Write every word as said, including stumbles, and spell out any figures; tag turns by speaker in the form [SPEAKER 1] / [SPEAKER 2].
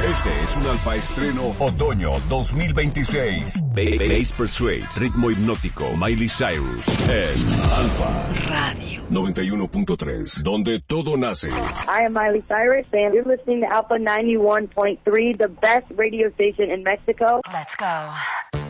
[SPEAKER 1] Este es un Alfa Estreno Otoño dos mil veintiséis. Bass Persuades, ritmo hipnótico, Miley Cyrus. Es Alfa Radio noventa y uno punto tres, donde todo nace.
[SPEAKER 2] I am Miley Cyrus, and you're listening to Alpha ninety-one point three, the best radio station in Mexico.
[SPEAKER 3] Let's go.